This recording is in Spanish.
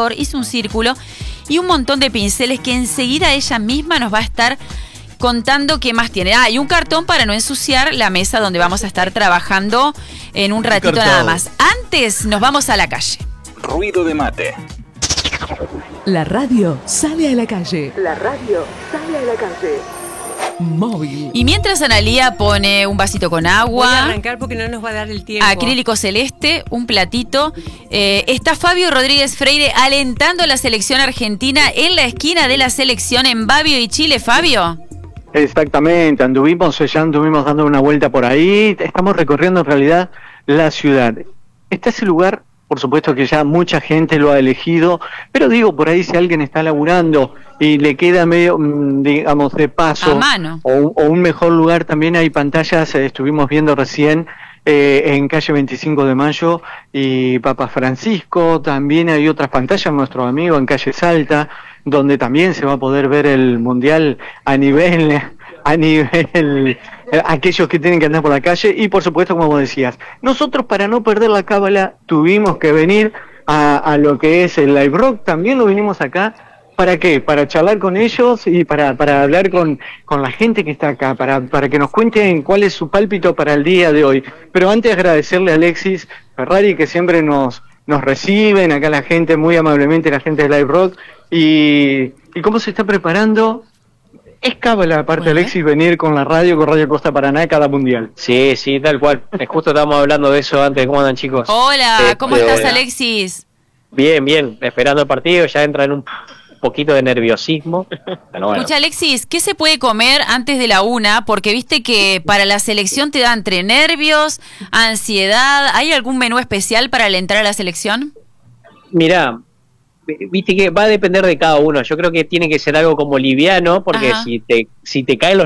hizo un círculo y un montón de pinceles que enseguida ella misma nos va a estar contando qué más tiene. Y un cartón para no ensuciar la mesa donde vamos a estar trabajando en un ratito nada más. Antes nos vamos a la calle. Ruido de mate. La radio sale a la calle. La radio sale a la calle. Móvil. Y mientras Analía pone un vasito con agua, voy a arrancar porque no nos va a dar el tiempo. acrílico celeste, un platito, está Fabio Rodríguez Freire alentando a la selección argentina en la esquina de la selección en Babio y Chile. Fabio. Exactamente, ya anduvimos dando una vuelta por ahí, estamos recorriendo en realidad la ciudad. Está ese lugar, por supuesto que ya mucha gente lo ha elegido, pero digo, por ahí si alguien está laburando y le queda medio, digamos, de paso, a mano, o un mejor lugar, también hay pantallas, estuvimos viendo recién en calle 25 de Mayo y Papa Francisco, también hay otras pantallas, nuestro amigo en calle Salta, donde también se va a poder ver el mundial a nivel aquellos que tienen que andar por la calle. Y por supuesto, como vos decías, nosotros para no perder la cábala tuvimos que venir a lo que es el Live Rock. También lo vinimos acá, ¿para qué? Para charlar con ellos y para hablar con la gente que está acá, para que nos cuenten cuál es su pálpito para el día de hoy. Pero antes agradecerle a Alexis Ferrari, que siempre nos reciben acá la gente, muy amablemente la gente de Live Rock. Y cómo se está preparando. Es cábala, aparte, Alexis, venir con la radio, con Radio Costa Paraná cada mundial. Sí, tal cual. Justo estábamos hablando de eso antes. ¿Cómo andan, chicos? Hola, ¿cómo estás, Alexis? Bien, esperando el partido. Ya entra en un poquito de nerviosismo. Bueno. Escucha, Alexis, ¿qué se puede comer antes de la 1? Porque viste que para la selección te da entre nervios, ansiedad. ¿Hay algún menú especial para alentar a la selección? Mirá, viste que va a depender de cada uno. Yo creo que tiene que ser algo como liviano, porque si te caen los